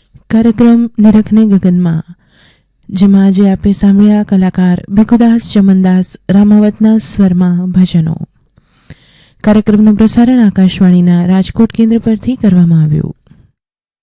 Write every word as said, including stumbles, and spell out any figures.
કાર્યક્રમ નિરખને ગગનમાં, જેમાં આજે આપે સાંભળ્યા કલાકાર ભીખુદાસ ચમનદાસ રામાવતના સ્વરમાં ભજનો. કાર્યક્રમનું પ્રસારણ આકાશવાણીના રાજકોટ કેન્દ્ર પરથી કરવામાં આવ્યું.